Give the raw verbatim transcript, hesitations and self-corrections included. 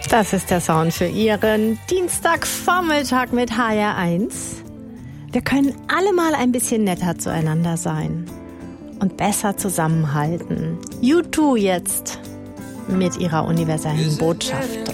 Das ist der Sound für Ihren Dienstagvormittag mit H R eins. Wir können alle mal ein bisschen netter zueinander sein und besser zusammenhalten. U zwei jetzt mit ihrer universellen Botschaft.